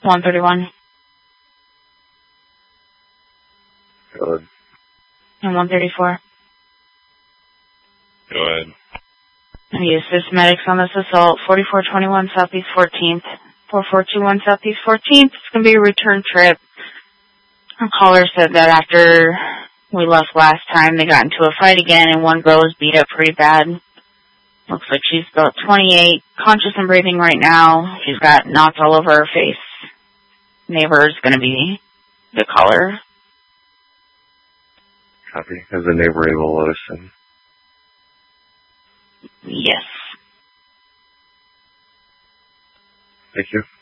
131. Go ahead. And 134. Go ahead. You assist medics on this assault. 4421 Southeast 14th. 4421 Southeast 14th. It's going to be a return trip. Our caller said that after we left last time, they got into a fight again, and one girl is beat up pretty bad. Looks like she's about 28, conscious and breathing right now. She's got knots all over her face. Neighbor is going to be the caller. Copy. Is the neighbor able to listen? Yes. Thank you.